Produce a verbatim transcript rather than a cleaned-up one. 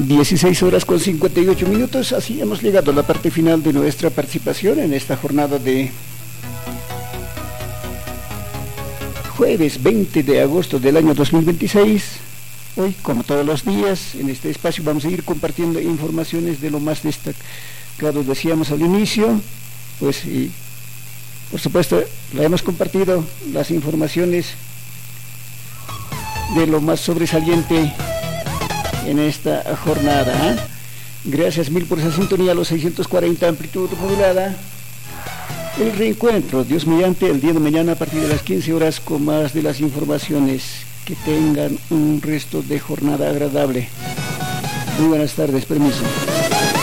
dieciséis horas con cincuenta y ocho minutos, así hemos llegado a la parte final de nuestra participación en esta jornada de jueves veinte de agosto del año dos mil veintiséis. Hoy, como todos los días, en este espacio vamos a ir compartiendo informaciones de lo más destacado, decíamos al inicio, pues y por supuesto la hemos compartido, las informaciones de lo más sobresaliente en esta jornada. Gracias mil por esa sintonía a los seiscientos cuarenta amplitud modulada. El reencuentro, Dios mediante, el día de mañana a partir de las quince horas con más de las informaciones. Que tengan un resto de jornada agradable. Muy buenas tardes, permiso.